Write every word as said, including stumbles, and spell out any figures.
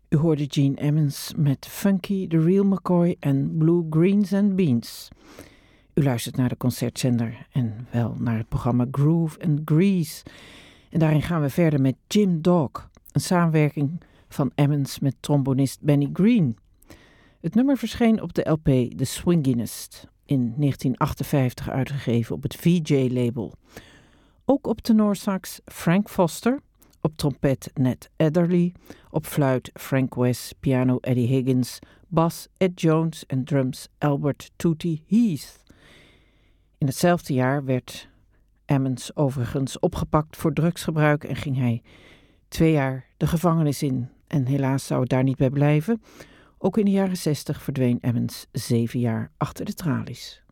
U hoorde Gene Ammons met Funky, The Real McCoy en Blue Greens and Beans. U luistert naar de concertzender en wel naar het programma Groove and Grease. En daarin gaan we verder met Jim Dog, een samenwerking van Ammons met trombonist Benny Green. Het nummer verscheen op de L P The Swinginest, in negentien achtenvijftig uitgegeven op het V J-label. Ook op tenorsax Frank Foster, op trompet Ned Adderley, op fluit Frank West, piano Eddie Higgins, bas Ed Jones en drums Albert Tootie Heath. In hetzelfde jaar werd Ammons overigens opgepakt voor drugsgebruik en ging hij twee jaar de gevangenis in. En helaas zou het daar niet bij blijven. Ook in de jaren zestig verdween Ammons zeven jaar achter de tralies.